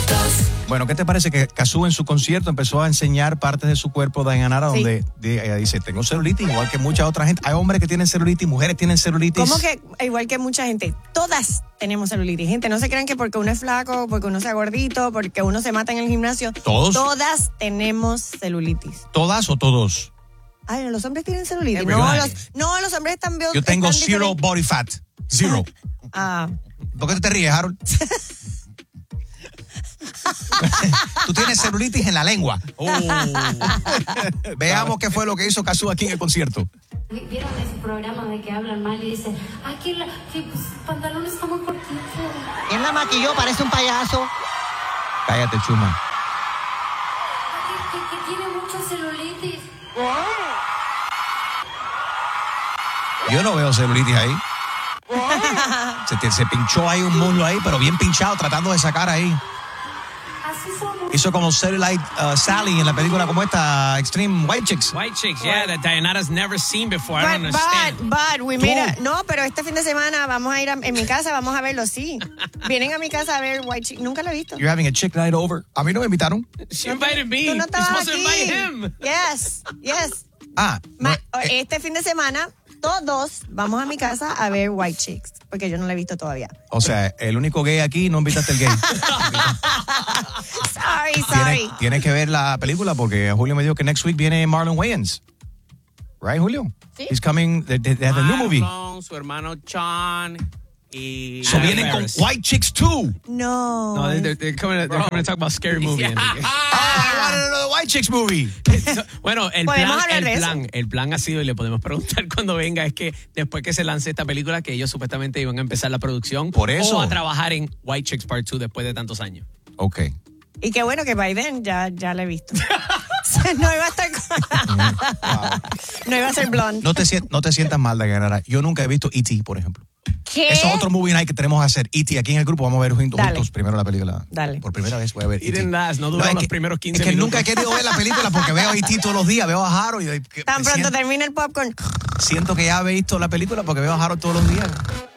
Bueno, ¿qué te parece que Cazzu en su concierto empezó a enseñar partes de su cuerpo de Dayanara donde ella dice, tengo celulitis, igual que mucha otra gente? Hay hombres que tienen celulitis, mujeres tienen celulitis. ¿Cómo que igual que mucha gente? Todas tenemos celulitis. Gente, no se crean que porque uno es flaco, porque uno sea gordito, porque uno se mata en el gimnasio. ¿Todos? Todas tenemos celulitis. ¿Todas o todos? Ay, los hombres tienen celulitis. Everybody. No, los hombres están... Yo tengo están zero diferentes. body fat. Zero. Ah... ¿Por qué tú te ríes, Harold? Tú tienes celulitis en la lengua. Veamos qué fue lo que hizo Cazzu aquí en el concierto. ¿Vieron ese programa de que hablan mal y dicen, aquí el pantalón está muy cortito? ¿Quién la maquilló? Parece un payaso. Cállate, Chuma. Que tiene mucha celulitis. Yo no veo celulitis ahí. Se pinchó ahí un muslo ahí, pero bien pinchado, tratando de sacar ahí. Así somos. Hizo como Cellulite Sally en la película como esta, Extreme White Chicks. White Chicks, yeah, that Dayanara's never seen before. I don't understand. Mira, no, pero este fin de semana vamos a ir en mi casa, vamos a verlo, sí. Vienen a mi casa a ver White Chicks, nunca lo he visto. You're having a chick night over. A mí no me invitaron. She invited me. Tú no You're estabas supposed to aquí. invite him. Yes. Ah, no, Este fin de semana, todos vamos a mi casa a ver White Chicks, porque yo no lo he visto todavía. o sea, el único gay aquí, no invitaste al gay. Sorry. Tienes que ver la película porque Julio me dijo que next week viene Marlon Wayans. Right, Julio? Sí. He's coming, they have a new movie. Marlon, su hermano Sean y... So vienen con White Chicks 2. No. No, they're coming to talk about Scary Movie. I wanted another White Chicks movie. Bueno, ¿Podemos hablar de eso? el plan ha sido, y le podemos preguntar cuando venga, es que después que se lance esta película, que ellos supuestamente iban a empezar la producción. Por eso. O a trabajar en White Chicks Part 2 después de tantos años. Ok. Y qué bueno que Biden ya lo he visto. No iba a estar no iba a ser blonde. No te sientas mal, Dayanara. Yo nunca he visto E.T., por ejemplo. ¿Qué? Eso es otro movie night que tenemos que hacer. E.T. aquí en el grupo vamos a ver juntos Dale. primero la película. Dale. Por primera vez voy a ver E.T. Eating Last, no duró es los que- primeros 15 Es que minutos. nunca he querido ver la película porque veo a E.T. todos los días, veo a Harold y Tan pronto termina el popcorn. siento que ya he visto la película porque veo a Harold todos los días.